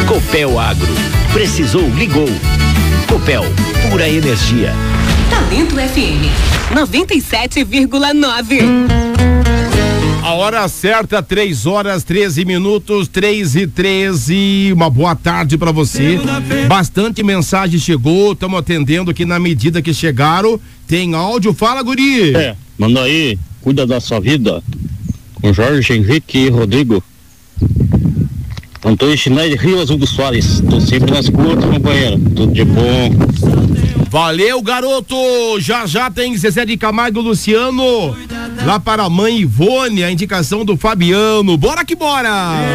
Copel Agro. Precisou, ligou. Copel, pura energia. Talento FM 97,9. A hora certa, 3h13, 3h13. Uma boa tarde pra você. Bastante mensagem chegou, estamos atendendo aqui na medida que chegaram. Tem áudio, fala, guri. Manda aí, cuida da sua vida. Com Jorge Henrique e Rodrigo. Antônio Schneider, Rio Azul dos Soares. Tô sempre nas curtas, companheiro. Tudo de bom. Valeu, garoto. Já tem Zezé de Camargo e Luciano. Lá para a mãe Ivone, a indicação do Fabiano. Bora que bora.